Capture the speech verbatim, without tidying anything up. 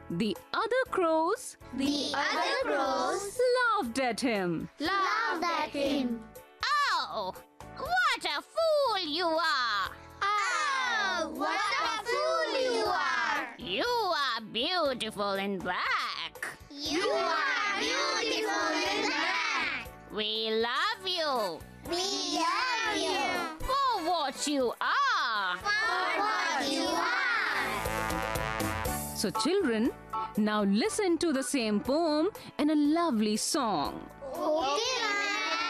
The other crows The other crows laughed at him. laughed at him. Oh, what a fool you are! Oh, what a fool you are! You are beautiful in black. You are beautiful in black. We love you We love you for what you are. for what you are. So children, now listen to the same poem in a lovely song.